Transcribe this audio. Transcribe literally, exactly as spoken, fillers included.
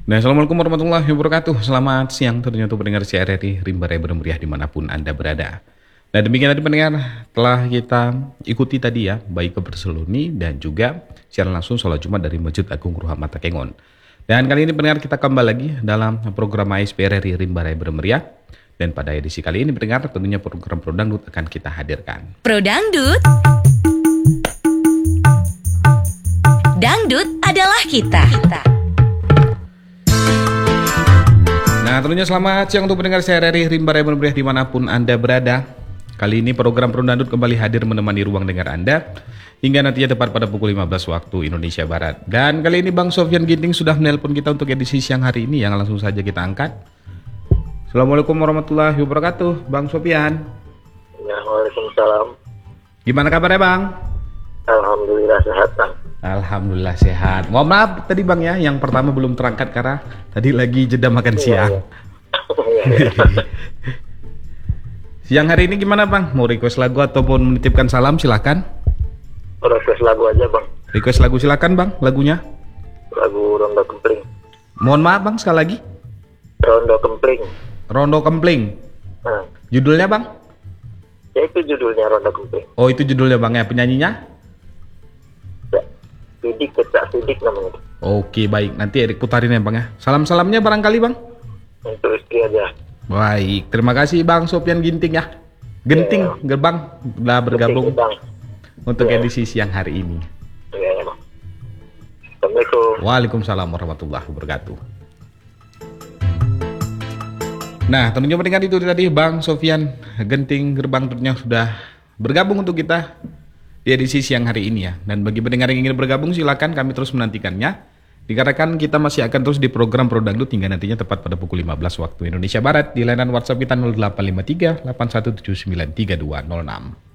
Nah, Assalamualaikum warahmatullahi wabarakatuh. Selamat siang tentunya untuk pendengar C R R I Rimba Raya Meriah dimanapun Anda berada. Nah, demikian tadi pendengar telah kita ikuti tadi ya, baik keberseluni dan juga siaran langsung sholat Jumat dari Masjid Agung Ruha Mata Kengon. Dan kali ini pendengar kita kembali lagi dalam program A S P R R I Rimba Raya Meriah. Dan pada edisi kali ini pendengar tentunya program Pro Dangdut akan kita hadirkan. Pro Dangdut, Dangdut adalah kita. kita. Nah, tentunya selamat siang untuk pendengar C R R I Rimba Raya Meriah dimanapun Anda berada. Kali ini program Pro Dangdut kembali hadir menemani ruang dengar Anda hingga nantinya tepat pada pukul lima belas waktu Indonesia Barat. Dan kali ini Bang Sofyan Ginting sudah menelpon kita untuk edisi siang hari ini yang langsung saja kita angkat. Assalamualaikum warahmatullahi wabarakatuh, Bang Sofyan. Ya, waalaikumsalam. Gimana kabarnya, Bang? Alhamdulillah sehat, Bang. Alhamdulillah sehat. Mohon maaf tadi Bang ya, yang pertama belum terangkat karena tadi lagi jeda makan siang. Ya, ya. Siang hari ini gimana Bang? Mau request lagu ataupun menitipkan salam silakan. Request lagu aja, Bang. Request lagu silakan Bang, lagunya. Lagu Rondo Kempling. Mohon maaf Bang sekali lagi. Rondo Kempling. Rondo Kempling. Nah, Judulnya Bang? ya itu judulnya Rondo Kempling. Oh itu judulnya Bang ya, penyanyinya? Ya, Sidik, Kecak Sidik namanya. Oke baik, nanti Erik putarin ya Bang ya. Salam-salamnya barangkali Bang? Untuk istri aja. Baik, terima kasih Bang Sofyan Ginting ya. Genting Ya. Gerbang udah bergabung Bang. untuk Ya. edisi siang hari ini. Ya, ya, Bang. Assalamualaikum. Waalaikumsalam warahmatullahi wabarakatuh. Nah, tentunya pendengar itu tadi Bang Sofyan Genting Gerbang tentunya sudah bergabung untuk kita di edisi siang hari ini ya. Dan bagi pendengar yang ingin bergabung silakan, kami terus menantikannya. Dikarenakan kita masih akan terus di program Pro Dangdut hingga nantinya tepat pada pukul lima belas waktu Indonesia Barat di layanan WhatsApp kita nol delapan lima tiga delapan satu tujuh sembilan tiga dua nol enam.